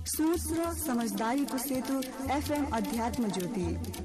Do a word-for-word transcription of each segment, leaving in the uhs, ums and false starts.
सोच र समझदारीको सेतु एफएम अध्यात्म ज्योति।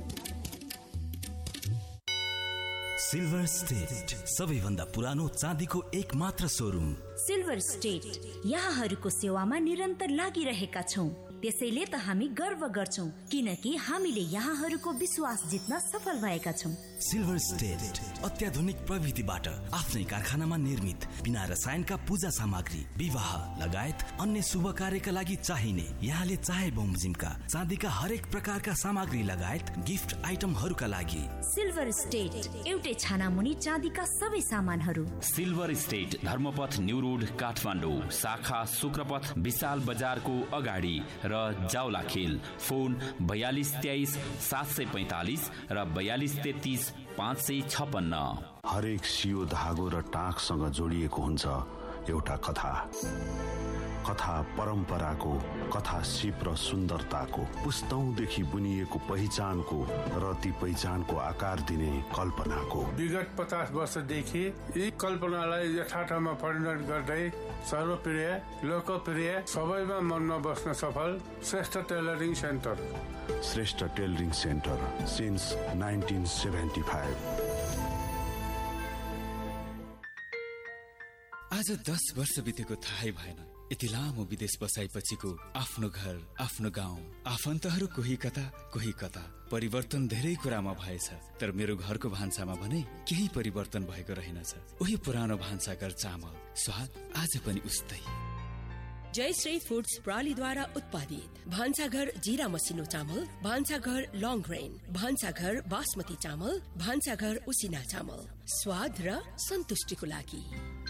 सिल्भर स्टेट सबैभन्दा पुरानो चाँदीको एक मात्र सोरुम। सिल्भर स्टेट यहाँहरूको सेवामा निरन्तर लागिरहेका छौं। त्यसैले त हामी गर्व गर्छौं किनकि हामीले यहाँहरूको विश्वास जित्न सफल भएका छौं। सिल्भर स्टेट अत्याधुनिक प्रविधिबाट आफ्नै कारखानामा निर्मित बिना रसायनका पूजा सामग्री, विवाह लगायत अन्य शुभ कार्यका लागि चाहिने यहाँले चाहे बमोजिमका चाँदीका हरेक प्रकारका सामग्री लगायत गिफ्ट आइटमहरूका लागि सिल्भर स्टेट एउटै छानामुनि चाँदीका सबै सामानहरू। Silver state Dharmapath new road Kathmandu, शाखा शुक्रपथ विशाल बजारको अगाडि र जाउलाखेल। फोन बयालीस तेइस सात सय पैंतालीस र बयालीस तेत्तीस पाँच सय छपन्न। हरेक सियो धागो र टाँकसँग जोडिएको हुन्छ एउटा कथा। कथा परम्पराको, कथा सिप र सुन्दरताको, पुस्तौंदेखि बुनिएको पहिचानको र ती पहिचानको आकार दिने कल्पनाको। विगत पचास वर्षदेखि यी कल्पनालाई यथार्थमा परिणत गर्दै सर्वप्रिय, लोकप्रिय, सबैमा मनमा बस्न सफल Shrestha tailoring centre. Shrestha tailoring centre since nineteen seventy five. आज दस वर्ष बितेको थाहै भएन। यति लामो विदेश बसाइपछिको आफ्नो घर, आफ्नो गाउँ, आफन्तहरू कोही कता कोही कता। परिवर्तन धेरै कुरामा भएछ, तर मेरो घरको भान्सामा भने केही परिवर्तन भएको रहेनछ। उही पुरानो भान्साघर चामल स्वाद आज पनि उस्तै। जयश्री फूड्स प्रणालीद्वारा उत्पादित भान्साघर जीरा मसिनो चामल, भान्साघर लङ ग्रेन, भान्साघर बासमती चामल, भान्साघर उसिना चामल, स्वाद र सन्तुष्टिको लागि।